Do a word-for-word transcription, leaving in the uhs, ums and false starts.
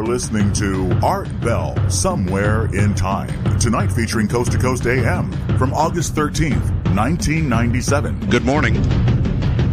are listening to Art Bell, Somewhere in Time. Tonight featuring Coast to Coast A M from August thirteenth, nineteen ninety-seven. Good morning.